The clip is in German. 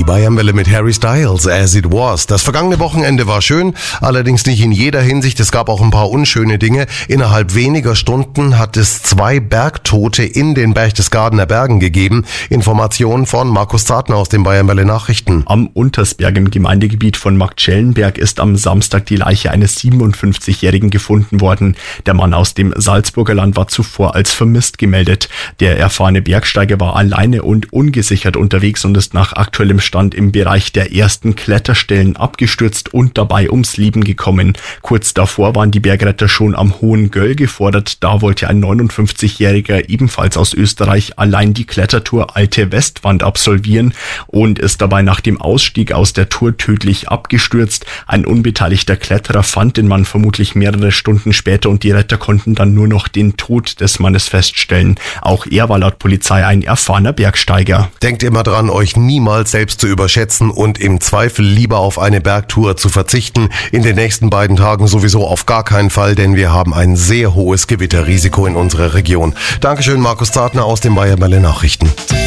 Bayern-Welle mit Harry Styles, As It Was. Das vergangene Wochenende war schön, allerdings nicht in jeder Hinsicht. Es gab auch ein paar unschöne Dinge. Innerhalb weniger Stunden hat es 2 Bergtote in den Berchtesgadener Bergen gegeben. Informationen von Markus Zartner aus den Bayern-Welle Nachrichten. Am Untersberg im Gemeindegebiet von Marktschellenberg ist am Samstag die Leiche eines 57-Jährigen gefunden worden. Der Mann aus dem Salzburger Land war zuvor als vermisst gemeldet. Der erfahrene Bergsteiger war alleine und ungesichert unterwegs und ist nach aktuellem Stand im Bereich der ersten Kletterstellen abgestürzt und dabei ums Leben gekommen. Kurz davor waren die Bergretter schon am Hohen Göll gefordert. Da wollte ein 59-Jähriger ebenfalls aus Österreich allein die Klettertour Alte Westwand absolvieren und ist dabei nach dem Ausstieg aus der Tour tödlich abgestürzt. Ein unbeteiligter Kletterer fand den Mann vermutlich mehrere Stunden später und die Retter konnten dann nur noch den Tod des Mannes feststellen. Auch er war laut Polizei ein erfahrener Bergsteiger. Denkt immer dran, euch niemals selbst zu überschätzen und im Zweifel lieber auf eine Bergtour zu verzichten. In den nächsten beiden Tagen sowieso auf gar keinen Fall, denn wir haben ein sehr hohes Gewitterrisiko in unserer Region. Dankeschön, Markus Zartner aus den Bayern-Welle Nachrichten.